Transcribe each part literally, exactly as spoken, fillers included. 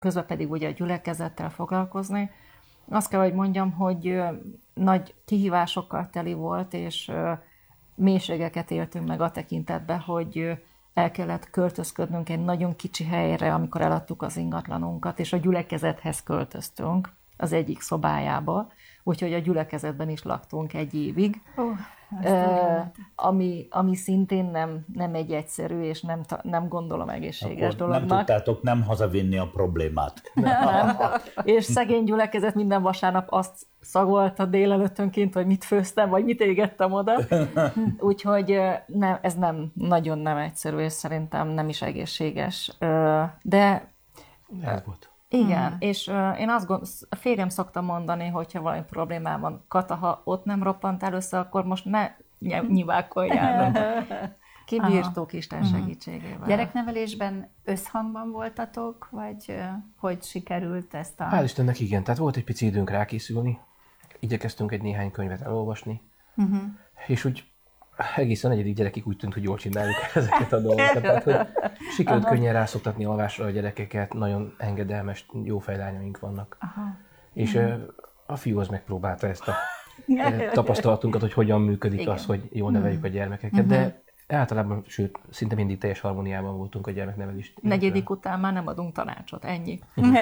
közben pedig ugye a gyülekezettel foglalkozni. Azt kell, hogy mondjam, hogy nagy kihívásokkal teli volt, és mélységeket éltünk meg a tekintetben, hogy el kellett költözködnünk egy nagyon kicsi helyre, amikor eladtuk az ingatlanunkat, és a gyülekezethez költöztünk az egyik szobájába, úgyhogy a gyülekezetben is laktunk egy évig, uh, uh, ami, ami szintén nem, nem egy egyszerű, és nem, nem gondolom egészséges Akkor dolognak. nem tudtátok nem hazavinni a problémát. Nem. És szegény gyülekezet minden vasárnap azt szagolta délelőttönként, hogy mit főztem, vagy mit égettem oda. Úgyhogy nem, ez nem, nagyon nem egyszerű, és szerintem nem is egészséges. De... Ez volt. Igen, hmm. és uh, én azt gondolom, a férjem szokta mondani, hogyha valami problémám van, Kata, ha ott nem roppantál össze, akkor most ne nyivákoljál. Kibírtuk Isten segítségével. Gyereknevelésben összhangban voltatok, vagy uh, hogy sikerült ezt a... Hál' Istennek igen, tehát volt egy pici időnk rákészülni, igyekeztünk egy néhány könyvet elolvasni, uh-huh. és úgy egészen negyedik gyerekig úgy tűnt, hogy jól csináljuk ezeket a dolgokat. Tehát, hogy sikerült könnyen rászoktatni alvásra a gyerekeket, nagyon engedelmes, jó fejlányaink vannak. Aha. És uh, a fiú az megpróbálta ezt a tapasztalatunkat, hogy hogyan működik igen. az, hogy jól neveljük a gyermekeket, uh-huh. de általában, sőt, szinte mindig teljes harmóniában voltunk a gyermeknevelést. Negyedik után már nem adunk tanácsot, ennyi.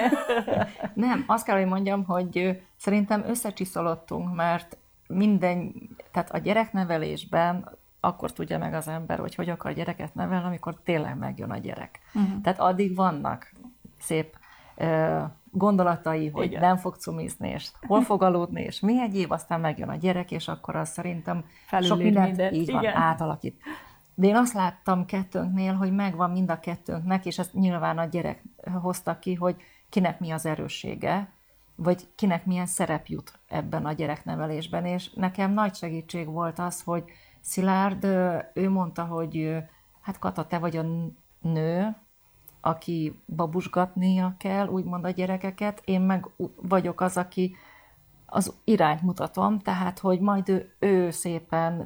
Nem, azt kell, hogy mondjam, hogy szerintem összecsiszolottunk, mert minden, tehát a gyereknevelésben akkor tudja meg az ember, hogy hogy akar gyereket nevelni, amikor tényleg megjön a gyerek. Uh-huh. Tehát addig vannak szép uh, gondolatai, hogy igen. nem fog cumizni, és hol fog aludni, és mi egyéb, aztán megjön a gyerek, és akkor az szerintem felülír sok mindent mindent. így van, igen. átalakít. De én azt láttam kettőnknél, hogy megvan mind a kettőnknek, és ezt nyilván a gyerek hozta ki, hogy kinek mi az erőssége, vagy kinek milyen szerep jut ebben a gyereknevelésben. És nekem nagy segítség volt az, hogy Szilárd, ő mondta, hogy hát Kata, te vagy a nő, aki babusgatnia kell, úgymond a gyerekeket, én meg vagyok az, aki az irányt mutatom, tehát, hogy majd ő, ő szépen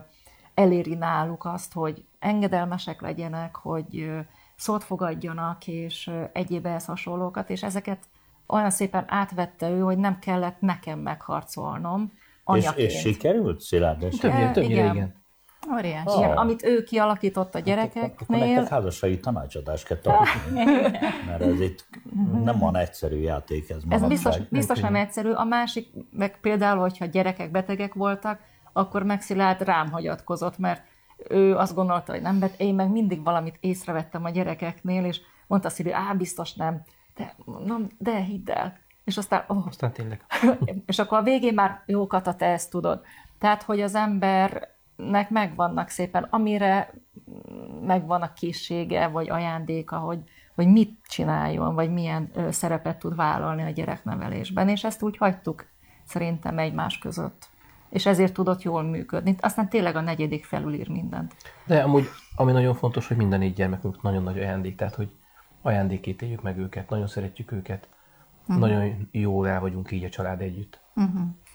eléri náluk azt, hogy engedelmesek legyenek, hogy szót fogadjanak, és egyéb ehhez hasonlókat, és ezeket olyan szépen átvette ő, hogy nem kellett nekem megharcolnom anyaként. És, és sikerült, Szilárd? Többnyire, többnyire igen. igen. Óriási. Oh. Igen, amit ő kialakított a gyerekeknél. Akkor nektek házassági tanácsadást kell tartani, mert ez itt nem van egyszerű játék. Ez, ez biztos, biztos nem egyszerű. A másik, meg például, hogyha gyerekek betegek voltak, akkor meg Szilárd rám hagyatkozott, mert ő azt gondolta, hogy nem, bet, én meg mindig valamit észrevettem a gyerekeknél, és mondta Szili, á, biztos nem. De, mondom, de hidd el. És aztán, oh. aztán tényleg. És akkor a végén már jó, Kata, te ezt tudod. Tehát, hogy az embernek megvannak szépen, amire megvan a készsége, vagy ajándéka, hogy, hogy mit csináljon, vagy milyen ö, szerepet tud vállalni a gyereknevelésben. És ezt úgy hagytuk szerintem egymás között. És ezért tudott jól működni. Aztán tényleg a negyedik felülír mindent. De amúgy, ami nagyon fontos, hogy minden négy gyermekünk nagyon nagy ajándék, tehát, hogy ajándékét éljük meg őket, nagyon szeretjük őket, uh-huh. nagyon jól el vagyunk így a család együtt. Uh-huh.